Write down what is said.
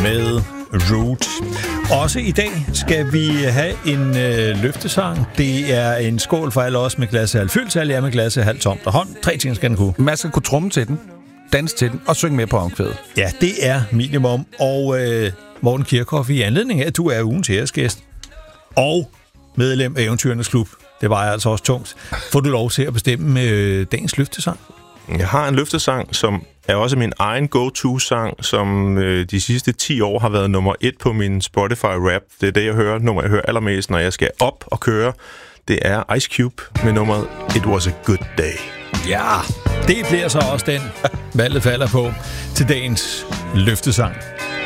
med Root. Også i dag skal vi have en løftesang. Det er en skål for alle os med glasset halvt fyldt, så alle jer med glasset halvt tomt og hånd. 3 ting skal den kunne. Man skal kunne tromme til den, danse til den og synge med på omkvædet. Ja, det er minimum. Og Morten Kirchhoff, i anledning af, at du er ugens æresgæst og medlem af Eventyrernes Klub, det var altså også tungt, får du lov til at bestemme dagens løftesang? Jeg har en løftesang, som er også min egen go-to-sang, som de sidste 10 år har været nummer 1 på min Spotify-rap. Det er det, jeg hører allermest, når jeg skal op og køre. Det er Ice Cube med nummeret It Was a Good Day. Ja, det bliver så også den, valget falder på til dagens løftesang.